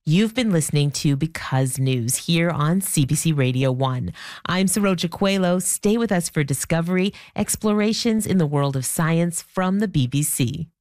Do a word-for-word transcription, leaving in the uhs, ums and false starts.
You've been listening to Because News here on C B C Radio one. I'm Saroja Coelho. Stay with us for Discovery, explorations in the world of science from the B B C.